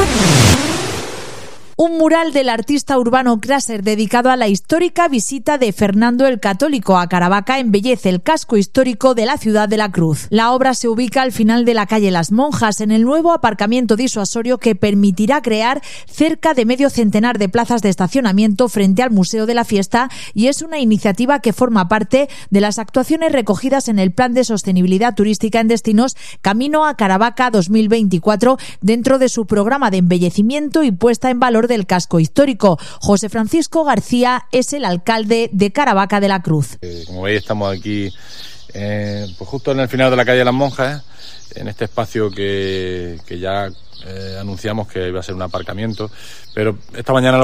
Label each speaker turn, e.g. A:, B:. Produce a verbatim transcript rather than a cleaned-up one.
A: Un mural del artista urbano Krasser dedicado a la histórica visita de Fernando el Católico a Caravaca embellece el casco histórico de la ciudad de la Cruz. La obra se ubica al final de la calle Las Monjas, en el nuevo aparcamiento disuasorio que permitirá crear cerca de medio centenar de plazas de estacionamiento frente al Museo de la Fiesta, y es una iniciativa que forma parte de las actuaciones recogidas en el Plan de Sostenibilidad Turística en Destinos Camino a Caravaca dos mil veinticuatro dentro de su programa de embellecimiento y puesta en valor del casco histórico. José Francisco García es el alcalde de Caravaca de la Cruz.
B: Eh, como veis, estamos aquí eh, pues justo en el final de la calle Las Monjas, eh, en este espacio que, que ya eh, anunciamos que iba a ser un aparcamiento, pero esta mañana